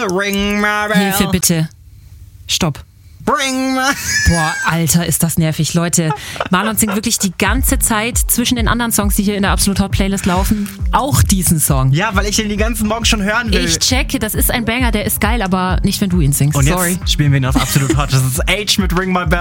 Ring my bell. Hilfe bitte. Stopp. Bring my... Boah, Alter, ist das nervig. Leute, Marlon singt wirklich die ganze Zeit zwischen den anderen Songs, die hier in der Absolut Hot Playlist laufen, auch diesen Song. Ja, weil ich den die ganzen Morgen schon hören will. Ich checke, das ist ein Banger, der ist geil, aber nicht, wenn du ihn singst. Und Sorry. jetzt spielen wir ihn auf Absolut Hot. Das ist Age mit Ring My Bell.